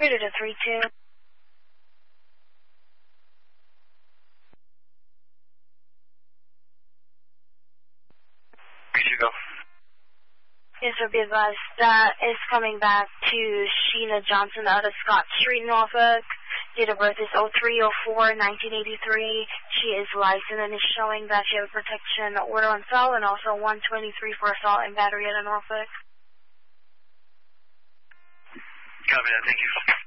Ready to 3-2. Go. Yes, sir, be advised. That is coming back to Sheena Johnson out of Scott Street, Norfolk. Date of birth is 03/04/1983. She is licensed and is showing that she has a protection order on file and also 123 for assault and battery out of Norfolk. Copy that, thank you.